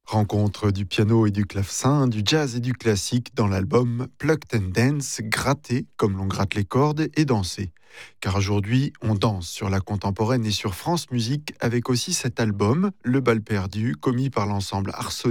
Rencontre du piano et du clavecin, du jazz et du classique dans l'album Plucked and Dance, gratter comme l'on gratte les cordes et danser. Car aujourd'hui, on danse sur la contemporaine et sur France Musique avec aussi cet album, Le Bal perdu, commis par l'ensemble Arsenal